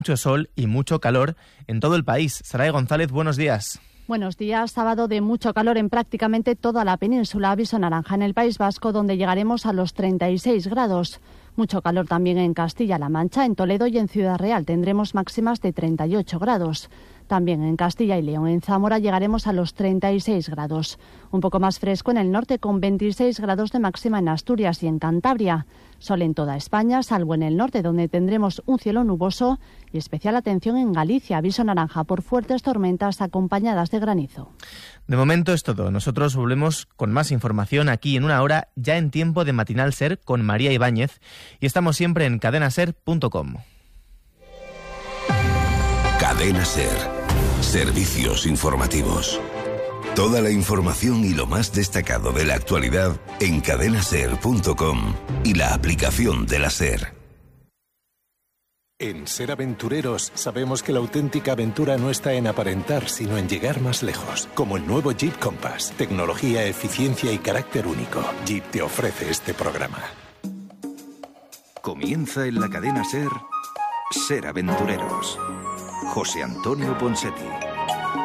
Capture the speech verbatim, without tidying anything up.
Mucho sol y mucho calor en todo el país. Saray González, buenos días. Buenos días. Sábado de mucho calor en prácticamente toda la península. Aviso naranja en el País Vasco, donde llegaremos a los treinta y seis grados. Mucho calor también en Castilla-La Mancha, en Toledo y en Ciudad Real. Tendremos máximas de treinta y ocho grados. También en Castilla y León, en Zamora, llegaremos a los treinta y seis grados. Un poco más fresco en el norte, con veintiséis grados de máxima en Asturias y en Cantabria. Sol en toda España, salvo en el norte, donde tendremos un cielo nuboso, y especial atención en Galicia, aviso naranja por fuertes tormentas acompañadas de granizo. De momento es todo. Nosotros volvemos con más información aquí en una hora, ya en tiempo de Matinal Ser con María Ibáñez, y estamos siempre en cadena ser punto com. Cadena Ser. Servicios informativos. Toda la información y lo más destacado de la actualidad en cadena ser punto com y la aplicación de la SER. En Ser Aventureros sabemos que la auténtica aventura no está en aparentar, sino en llegar más lejos. Como el nuevo Jeep Compass. Tecnología, eficiencia y carácter único. Jeep te ofrece este programa. Comienza en la cadena SER, Ser Aventureros. José Antonio Ponseti.